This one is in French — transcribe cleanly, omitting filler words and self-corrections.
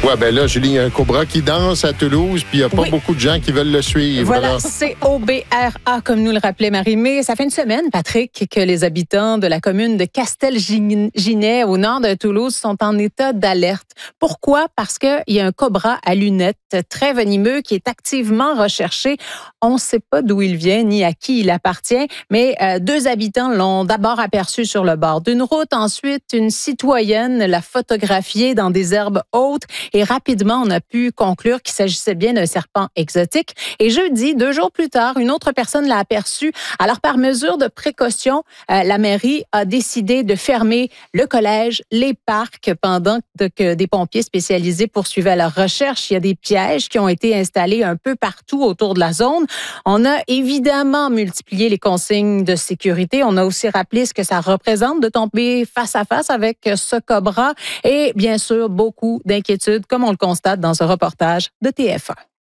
Ouais, ben là, Julie, il y a un cobra qui danse à Toulouse, puis il n'y a pas beaucoup de gens qui veulent le suivre. Voilà, là. COBRA, comme nous le rappelait Marie-Mé. Ça fait une semaine, Patrick, que les habitants de la commune de Castelginet, au nord de Toulouse, sont en état d'alerte. Pourquoi? Parce qu'il y a un cobra à lunettes très venimeux qui est activement recherché. On ne sait pas d'où il vient ni à qui il appartient, mais deux habitants l'ont d'abord aperçu sur le bord d'une route. Ensuite, une citoyenne l'a photographié dans des herbes hautes et rapidement, on a pu conclure qu'il s'agissait bien d'un serpent exotique. Et jeudi, 2 jours plus tard, une autre personne l'a aperçu. Alors, par mesure de précaution, la mairie a décidé de fermer le collège, les parcs, pendant que des pompiers spécialisés poursuivaient leur recherche. Il y a des pièges qui ont été installés un peu partout autour de la zone. On a évidemment multiplié les consignes de sécurité. On a aussi rappelé ce que ça représente de tomber face à face avec ce cobra et bien sûr beaucoup d'inquiétudes, comme on le constate dans ce reportage de TF1.